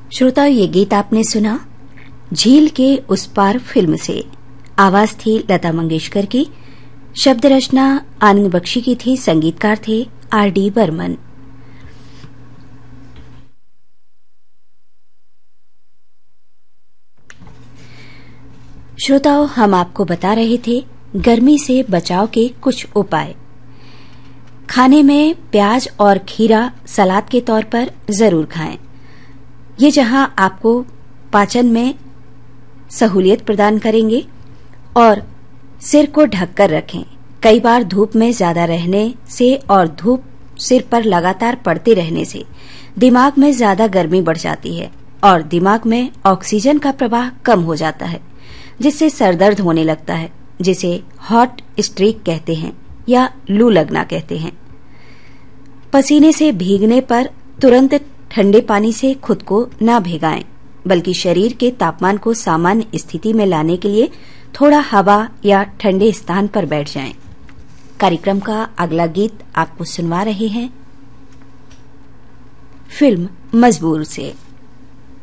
श्रोता, ये गीत आपने सुना झील के उस पार फिल्म से। आवाज थी लता मंगेशकर की, शब्द रचना आनंद बख्शी की थी, संगीतकार थे R.D. बर्मन। श्रोताओं, हम आपको बता रहे थे गर्मी से बचाव के कुछ उपाय। खाने में प्याज और खीरा सलाद के तौर पर जरूर खाएं। ये जहां आपको पाचन में सहूलियत प्रदान करेंगे और सिर को ढककर रखें। कई बार धूप में ज्यादा रहने से और धूप सिर पर लगातार पड़ते रहने से दिमाग में ज्यादा गर्मी बढ़ जाती है और दिमाग में ऑक्सीजन का प्रवाह कम हो जाता है, जिससे सरदर्द होने लगता है, जिसे हॉट स्ट्रीक कहते हैं या लू लगना कहते हैं। पसीने से भीगने पर तुरंत ठंडे पानी से खुद को न भिगाएं, बल्कि शरीर के तापमान को सामान्य स्थिति में लाने के लिए थोड़ा हवा या ठंडे स्थान पर बैठ जाएं। कार्यक्रम का अगला गीत आपको सुनवा रहे हैं फिल्म मजबूर से।